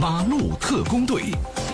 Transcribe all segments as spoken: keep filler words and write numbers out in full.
马路特工队。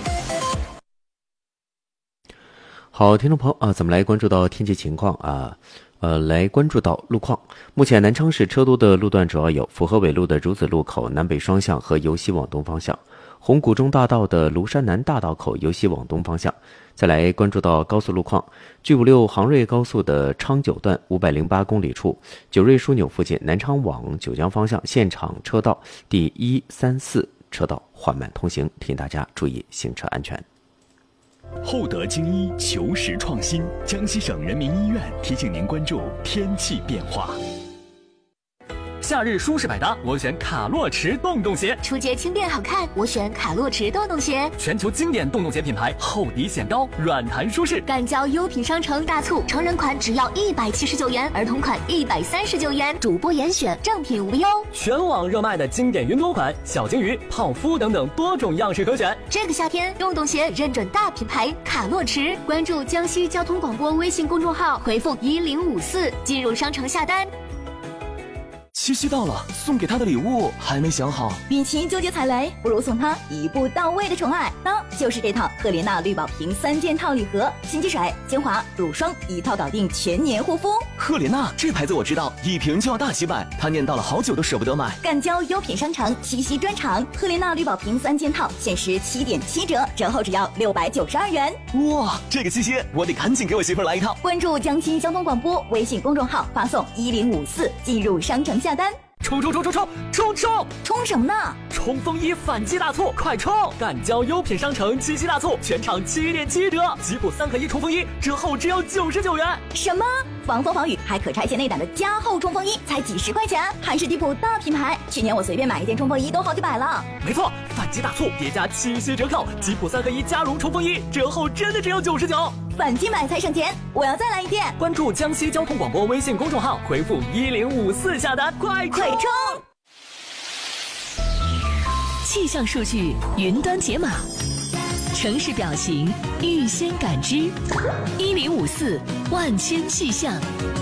好，听众朋友啊，咱们来关注到天气情况啊，呃，来关注到路况。目前南昌市车多的路段主要有府河纬路的竹子路口南北双向和由西往东方向，红谷中大道的庐山南大道口由西往东方向。再来关注到高速路况， G 五六杭瑞高速的昌九段五百零八公里处，九瑞枢纽附近南昌往九江方向现场车道第一三四车道缓慢通行，提醒大家注意行车安全。 厚德精医求实创新，江西省人民医院提醒您关注天气变化。 夏日舒适百搭，我选卡洛驰洞洞鞋； 出街轻便好看，我选卡洛驰洞洞鞋。 全球经典洞洞鞋品牌，厚底显高，软弹舒适。 赶交优品商城大促，成人款只要一百七十九元，儿童款一百三十九元，主播严选，正品无忧。 全网热卖的经典云朵款、小金鱼、泡芙等等多种样式可选。 这个夏天，洞洞鞋认准大品牌卡洛驰，关注江西交通广播微信公众号，回复一零五四进入商城下单。 七夕到了，送给他的礼物还没想好。 与其纠结踩雷，不如送他一步到位的宠爱，那就是这套赫莲娜绿宝瓶三件套礼盒，洗肌水、精华、乳霜一套搞定，全年护肤。 赫莲娜这牌子我知道，一瓶就要大几百，他念叨了好久都舍不得买。 赶交优品商城七夕专场，赫莲娜绿宝瓶三件套限时七点七折，折后只要六百九十二元。 哇，这个七夕我得赶紧给我媳妇来一套。 关注江西交通广播微信公众号，发送一零五四进入商城下单。 冲冲冲冲冲冲冲冲什么呢？ 冲锋衣反击大促，快冲！赶交优品商城七夕大促，全场七点七折，吉普三合一冲锋衣折后只要九十九元。 什么？防风防雨还可拆卸内胆的加厚冲锋衣才几十块钱，还是迪普大品牌。去年我随便买一件冲锋衣都好几百了。 没错，反击大促叠加七夕折扣，吉普三合一加绒冲锋衣折后真的只有九十九。 反击买才省钱，我要再来一件。 关注江西交通广播微信公众号，回复一零五四下单，快快冲！ 气象数据云端解码，城市表情预先感知，一零五四万千气象。